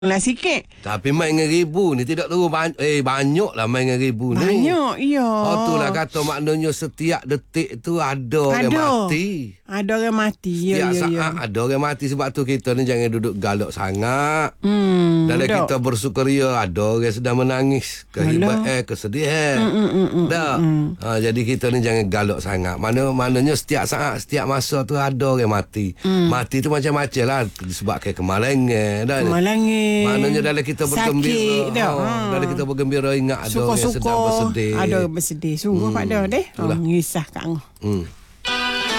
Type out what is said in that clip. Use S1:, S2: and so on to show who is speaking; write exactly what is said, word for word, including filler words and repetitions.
S1: lah sikit.
S2: Tapi main dengan ribu ni tidak tahu banyak, eh banyak lah main dengan ribu ni.
S1: Banyak, ya.
S2: Oh tu lah kata maknanya setiap detik tu ada orang mati.
S1: Ada orang mati. Ya,
S2: Setiap
S1: ya,
S2: saat
S1: ya.
S2: ada orang mati. Sebab tu kita ni jangan duduk galak sangat.
S1: Hmm,
S2: Dalam
S1: dok.
S2: kita bersukaria ada orang sedang menangis. Kehibat eh kesedihan.
S1: Mm, mm, mm, mm,
S2: Dah.
S1: mm.
S2: Ha, jadi kita ni jangan galak sangat. Mana maknanya setiap saat, setiap masa tu ada orang mati.
S1: Mm.
S2: Mati tu macam-macam lah disebabkan kemalangan. Dah.
S1: Kemalangan.
S2: Maknanya dalam kita bergembira.
S1: Sakit dah.
S2: Oh,
S1: Ha.
S2: dalam kita bergembira ingat ada orang
S1: Suka-suka
S2: sedang bersedih.
S1: ada orang bersedih. Suruh
S2: Hmm.
S1: pada deh.
S2: Itulah.
S1: Oh, ngisah kat angah.
S2: Hmm.